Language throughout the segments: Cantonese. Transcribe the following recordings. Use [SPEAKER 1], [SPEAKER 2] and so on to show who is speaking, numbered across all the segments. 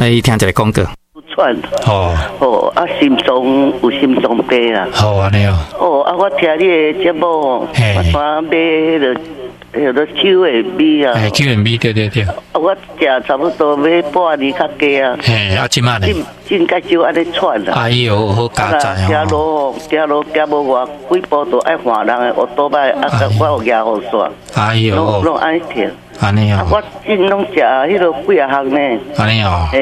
[SPEAKER 1] 来听一个广告。
[SPEAKER 2] 喘。哦，心脏有心脏病啊。
[SPEAKER 1] 好安尼哦。
[SPEAKER 2] 哦，我听你的节目，我买迄个QMB啊。
[SPEAKER 1] QMB 对。
[SPEAKER 2] 我食差不多要半年较加啊。
[SPEAKER 1] 即摆呢？
[SPEAKER 2] 真介少安尼喘啦。
[SPEAKER 1] 哎呦，好加载
[SPEAKER 2] 哦。走路无偌几步都爱换人的，我多摆我有牙好煞。
[SPEAKER 1] 哎呦，
[SPEAKER 2] 拢安尼听。
[SPEAKER 1] 安尼哦。
[SPEAKER 2] 我真拢食迄个几啊项呢。
[SPEAKER 1] 安尼哦。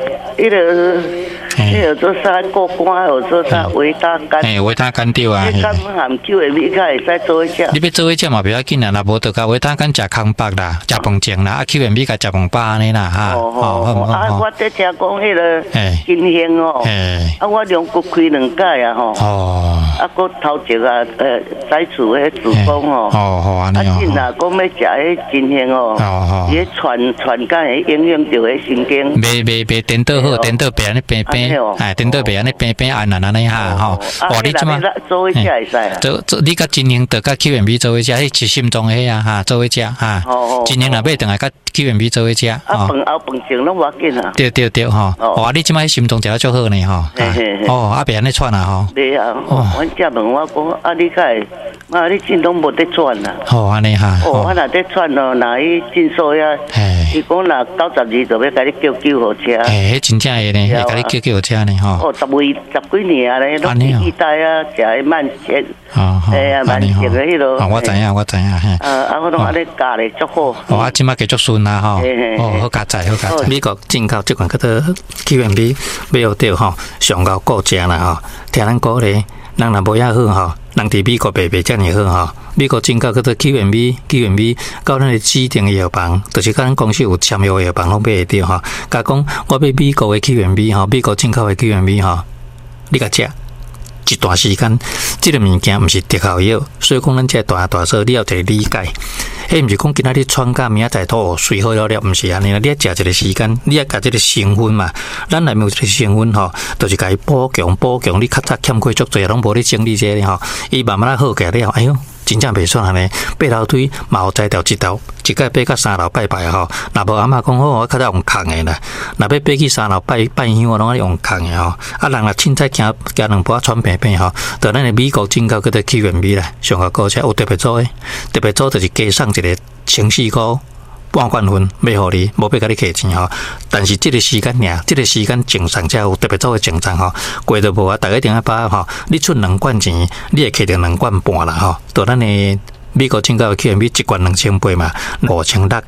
[SPEAKER 2] 迄个做啥过关，有做啥维他肝。
[SPEAKER 1] 维他肝对啊。
[SPEAKER 2] 你肝含QMB较会使做伙食。
[SPEAKER 1] 你要做伙食嘛，不要紧啦，若无就甲维他肝食康巴啦，食饭前啦，QMB 甲食饭饱安尼啦哈。
[SPEAKER 2] 我在听讲迄个金星哦，我量骨开2摆啊吼。个头前啊，摘除迄子宫哦。
[SPEAKER 1] 安尼哦。
[SPEAKER 2] 真啊，讲要食迄金星哦，伊传感会影响到迄神经。
[SPEAKER 1] 袂颠倒好，颠倒病安尼病，颠倒病安尼病安安尼哈吼。
[SPEAKER 2] 你即马做伙食会使啊？
[SPEAKER 1] 做你甲金星得甲 QMB 做伙食，迄是心脏迄啊哈，做伙食哈。金星若买等下甲 QMB 做伙食。
[SPEAKER 2] 饭前拢无要紧啊。
[SPEAKER 1] 对吼。你即马心脏食得足好呢吼。别安尼喘啊吼。
[SPEAKER 2] 对啊。阮姐问我讲，你会？你真拢无得喘啦。
[SPEAKER 1] 安尼哈。
[SPEAKER 2] 我若得喘咯，若伊诊所遐，伊讲若92就要甲你叫救护车。
[SPEAKER 1] 迄真正诶呢，会甲你叫救护车呢吼。
[SPEAKER 2] 十几年啊咧，拢期待啊，食迄慢性。慢性诶迄落。
[SPEAKER 1] 我知影嘿。
[SPEAKER 2] 我拢安尼教咧足好。
[SPEAKER 1] 即马继续顺啦吼。好加载。美国进口即款叫做 QMB 买有着吼，上高顾食啦吼。听咱鼓励，人若无遐好吼。人伫美国卖遮尔好吼，美国进口叫做 QMB 到咱的指定药房，就是甲咱公司有签约的药房拢买会着吼。甲讲我买美国的 QMB 吼，美国进口的 QMB 吼，你甲食一段时间，即个物件毋是特效药，所以讲咱这大说你要一个理解。迄毋是讲今仔日喘甲明仔载吐睡好了，毋是安尼啦。你要食一个时间，你要甲即个成分嘛，咱内面有一个成分吼，就是甲伊补强。你较早欠亏足侪，拢无咧整理这个吼，伊慢慢好起来了，哎哟，真正袂爽安尼。爬楼梯嘛有摘掉一道，一摆爬到3楼拜拜吼。若无阿嬷讲好，我较早用空的啦。若要爬去3楼拜香，我拢爱用空的吼。人若凊彩行2步喘病吼，就咱的美国进口叫做 QMB 啦，上个高价有特别做的，特别做就是加送一个1000块半罐份，要互你，无要甲你客钱吼。但是这个时间尔，这个时间正常才有特别做的正常吼，贵都无啊，大家一定要把吼，你出2罐钱，你会摕到2罐半啦吼。到咱的美国进口的 QMB 1罐2800嘛，5600